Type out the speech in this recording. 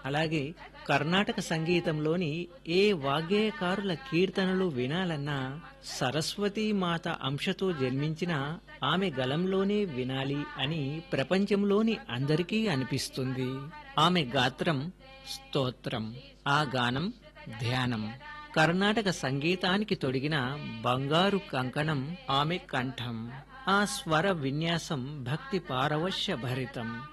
అలాగే కర్ణాటక సంగీతంలోని ఏ వాగ్గేయకారుల కీర్తనలు వినాలన్నా సరస్వతీ మాత అంశతో జన్మించిన ఆమె గలంలోనే వినాలి అని ప్రపంచంలోని అందరికీ అనిపిస్తుంది. ఆమె గాత్రం స్తోత్రం, ఆ గానం ధ్యానం. కర్ణాటక సంగీతానికి తొడిగిన బంగారు కంకణం ఆమె కంఠం. ఆ స్వర విన్యాసం భక్తి పారవశ్య భరితం.